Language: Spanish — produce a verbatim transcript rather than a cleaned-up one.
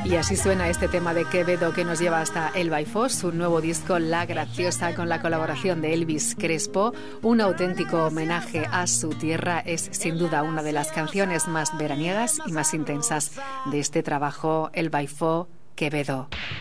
Y así suena este tema de Quevedo que nos lleva hasta El Baifós, su nuevo disco La Graciosa, con la colaboración de Elvis Crespo. Un auténtico homenaje a su tierra. Es sin duda una de las canciones más veraniegas y más intensas de este trabajo, El Baifó, Quevedo.